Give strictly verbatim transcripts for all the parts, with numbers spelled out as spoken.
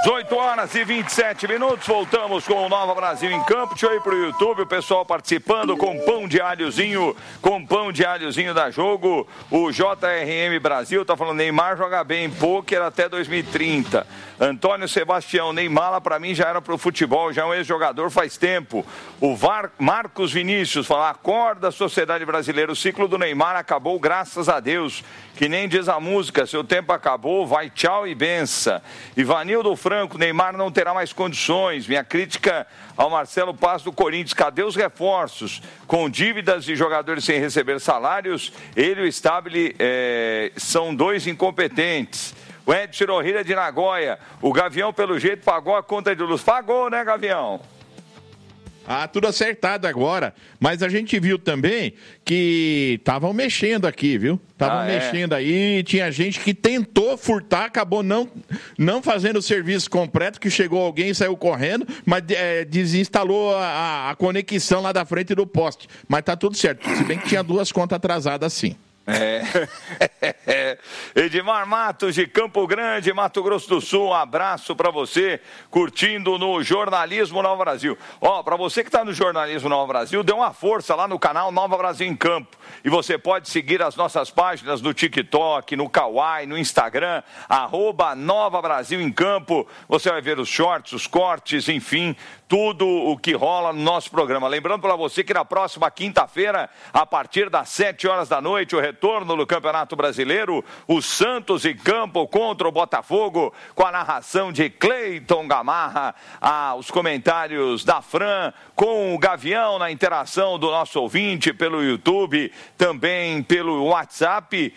dezoito horas e vinte e sete minutos, voltamos com o Nova Brasil em Campo. Deixa eu ir pro YouTube, o pessoal participando com pão de alhozinho, com pão de alhozinho da Jogo. O J R M Brasil tá falando, Neymar joga bem, pôquer até dois mil e trinta. Antônio Sebastião, Neymar pra mim já era pro futebol, já é um ex-jogador faz tempo. O Var... Marcos Vinícius fala, acorda sociedade brasileira, o ciclo do Neymar acabou, graças a Deus. Que nem diz a música, seu tempo acabou, vai tchau e bença. Ivanildo Franco, Neymar não terá mais condições. Minha crítica ao Marcelo Paz do Corinthians, cadê os reforços? Com dívidas de jogadores sem receber salários, ele e o Stabile é, são dois incompetentes. O Ed Shirohira de Nagoya, o Gavião pelo jeito pagou a conta de luz. Pagou, né, Gavião? Ah, tudo acertado agora, mas a gente viu também que estavam mexendo aqui, viu? Estavam ah, mexendo é? aí, tinha gente que tentou furtar, acabou não, não fazendo o serviço completo, que chegou alguém e saiu correndo, mas é, desinstalou a, a conexão lá da frente do poste. Mas tá tudo certo, se bem que tinha duas contas atrasadas sim. É. Edmar Matos de Campo Grande, Mato Grosso do Sul, um abraço para você, curtindo no Jornalismo Nova Brasil. Ó, para você que está no Jornalismo Nova Brasil, dê uma força lá no canal Nova Brasil em Campo. E você pode seguir as nossas páginas no TikTok, no Kawaii, no Instagram, arroba Nova Brasil em Campo. Você vai ver os shorts, os cortes, enfim, tudo o que rola no nosso programa. Lembrando para você que na próxima quinta-feira, a partir das sete horas da noite, o retorno do Campeonato Brasileiro, o Santos em campo contra o Botafogo, com a narração de Cleiton Gamarra, ah, os comentários da Fran, com o Gavião na interação do nosso ouvinte pelo YouTube, também pelo WhatsApp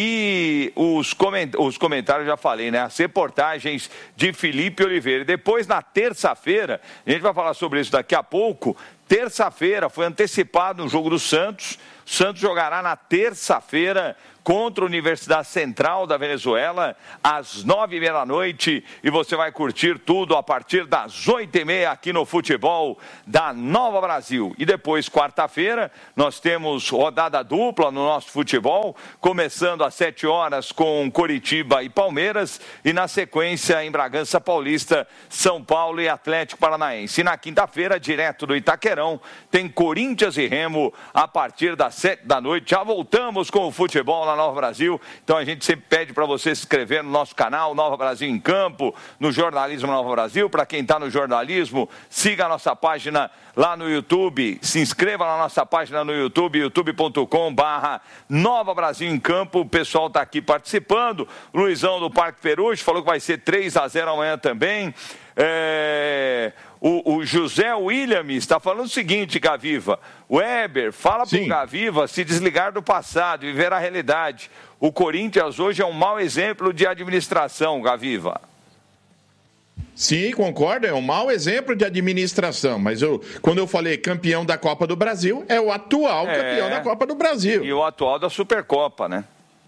e os, coment... os comentários, já falei, né? As reportagens de Felipe Oliveira. E depois, na terça-feira, a gente vai falar sobre isso daqui a pouco, terça-feira foi antecipado um jogo do Santos. O Santos jogará na terça-feira contra a Universidade Central da Venezuela, às nove e meia da noite, e você vai curtir tudo a partir das oito e meia aqui no Futebol da Nova Brasil. E depois, quarta-feira, nós temos rodada dupla no nosso futebol, começando às sete horas com Coritiba e Palmeiras, e na sequência em Bragança Paulista, São Paulo e Atlético Paranaense. E na quinta-feira, direto do Itaquerão, tem Corinthians e Remo a partir das sete da noite. Já voltamos com o futebol na Nova Brasil, então a gente sempre pede para você se inscrever no nosso canal Nova Brasil em Campo, no Jornalismo Nova Brasil. Para quem está no jornalismo, siga a nossa página lá no YouTube, se inscreva na nossa página no YouTube, youtube ponto com barra Nova Brasil em Campo. O pessoal está aqui participando. Luizão do Parque Peruche falou que vai ser três a zero amanhã também. É... O, o José William está falando o seguinte, Gaviva. Weber, fala para o Gaviva se desligar do passado e viver a realidade. O Corinthians hoje é um mau exemplo de administração, Gaviva. Sim, concordo, é um mau exemplo de administração, mas eu, quando eu falei campeão da Copa do Brasil, é o atual é... campeão da Copa do Brasil. E o atual da Supercopa, né?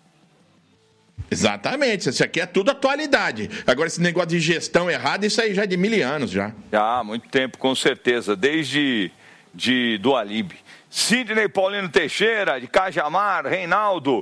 Exatamente, isso aqui é tudo atualidade. Agora, esse negócio de gestão errada, isso aí já é de mil anos já. Já há muito tempo, com certeza, desde de, do Alib. Sidney Paulino Teixeira, de Cajamar, Reinaldo,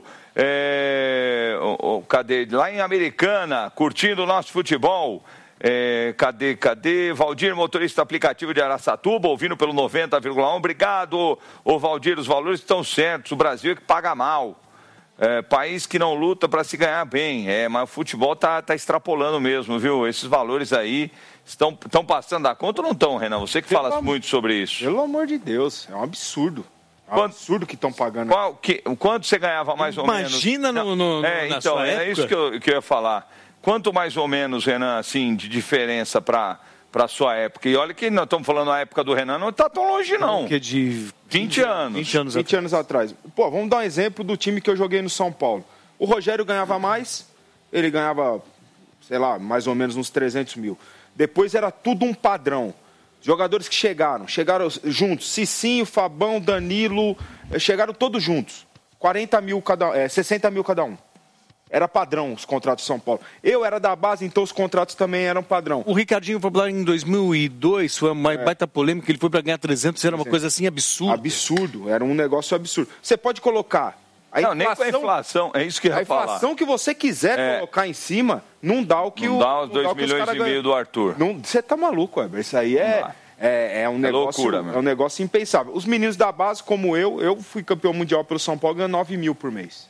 é, oh, oh, cadê? Lá em Americana, curtindo o nosso futebol. É, cadê, cadê? Valdir, motorista aplicativo de Araçatuba, ouvindo pelo noventa vírgula um. Obrigado, ô Valdir, os valores estão certos, o Brasil é que paga mal. É, país que não luta para se ganhar bem, é, mas o futebol tá, tá extrapolando mesmo, viu? Esses valores aí estão, estão passando da conta ou não estão, Renan? Você que pelo fala am... muito sobre isso. Pelo amor de Deus, é um absurdo. É um quanto, absurdo que estão pagando. Qual, que, quanto você ganhava mais ou Imagina menos? Imagina no, no, é, na então, sua é época. isso que eu, que eu ia falar. Quanto mais ou menos, Renan, assim, de diferença para para sua época? E olha que nós estamos falando na época do Renan, não está tão longe, não. Que de vinte anos. vinte anos, vinte anos atrás. Pô, vamos dar um exemplo do time que eu joguei no São Paulo. O Rogério ganhava mais, ele ganhava, sei lá, mais ou menos uns trezentos mil. Depois era tudo um padrão. Jogadores que chegaram, chegaram juntos, Cicinho, Fabão, Danilo, chegaram todos juntos. quarenta mil cada, é, sessenta mil cada um. Era padrão os contratos de São Paulo. Eu era da base, então os contratos também eram padrão. O Ricardinho foi lá em dois mil e dois, foi uma é. baita polêmica, ele foi para ganhar trezentos, era uma coisa assim absurda. Absurdo, era um negócio absurdo. Você pode colocar A não, nem com a inflação, é isso que eu ia A inflação falar. que você quiser É. colocar em cima, não dá o que Não o... dá os não dois o que os milhões cara e meio ganham. do Arthur. Não, você tá maluco, Weber. Isso aí é, é, é um negócio, loucura, meu. é um negócio impensável. Os meninos da base, como eu, eu fui campeão mundial pelo São Paulo, ganhando nove mil por mês.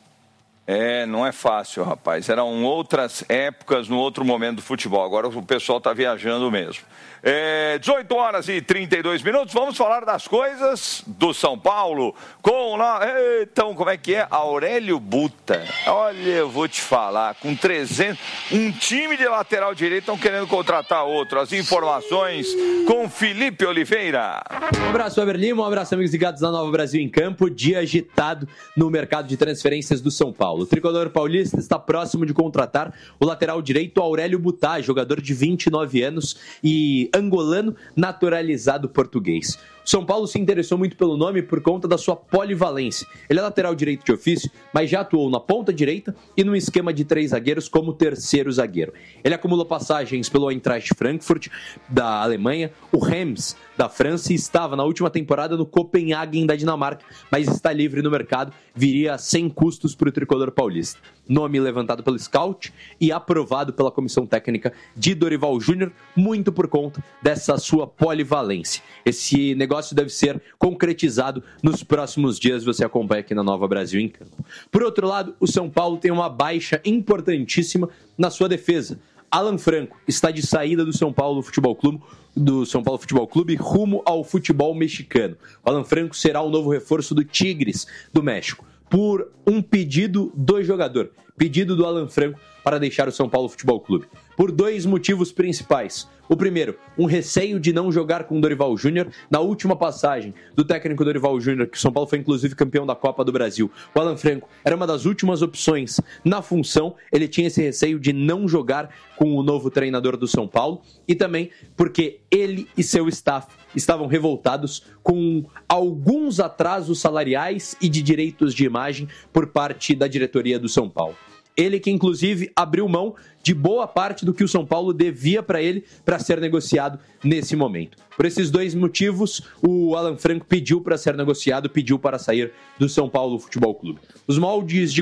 É, não é fácil, rapaz. Eram outras épocas, no outro momento do futebol. Agora o pessoal está viajando mesmo. É, dezoito horas e trinta e dois minutos. Vamos falar das coisas do São Paulo com lá. Então, como é que é? Aurélio Buta. Olha, eu vou te falar. Com trezentos. Um time de lateral direito estão querendo contratar outro. As informações com Felipe Oliveira. Um abraço, Weber Lima. Um abraço, amigos ligados na Nova Brasil em Campo. Dia agitado no mercado de transferências do São Paulo. O tricolor paulista está próximo de contratar o lateral direito Aurélio Buta, jogador de vinte e nove anos e angolano naturalizado português. O São Paulo se interessou muito pelo nome por conta da sua polivalência. Ele é lateral direito de ofício, mas já atuou na ponta direita e num esquema de três zagueiros como terceiro zagueiro. Ele acumulou passagens pelo Eintracht Frankfurt, da Alemanha, o Reims, da França, e estava na última temporada no Copenhagen, da Dinamarca, mas está livre no mercado, viria sem custos para o tricolor paulista. Nome levantado pelo Scout e aprovado pela comissão técnica de Dorival Júnior, muito por conta dessa sua polivalência. Esse negócio deve ser concretizado nos próximos dias, você acompanha aqui na Nova Brasil em Campo. Por outro lado, o São Paulo tem uma baixa importantíssima na sua defesa. Alan Franco está de saída do São Paulo Futebol Clube, do São Paulo Futebol Clube rumo ao futebol mexicano. O Alan Franco será o novo reforço do Tigres do México, por um pedido do jogador, pedido do Alan Franco para deixar o São Paulo Futebol Clube. Por dois motivos principais. O primeiro, um receio de não jogar com o Dorival Júnior. Na última passagem do técnico Dorival Júnior, que o São Paulo foi inclusive campeão da Copa do Brasil, o Alan Franco era uma das últimas opções na função. Ele tinha esse receio de não jogar com o novo treinador do São Paulo. E também porque ele e seu staff estavam revoltados com alguns atrasos salariais e de direitos de imagem por parte da diretoria do São Paulo. Ele que, inclusive, abriu mão de boa parte do que o São Paulo devia para ele para ser negociado nesse momento. Por esses dois motivos, o Alan Franco pediu para ser negociado, pediu para sair do São Paulo Futebol Clube. Os moldes de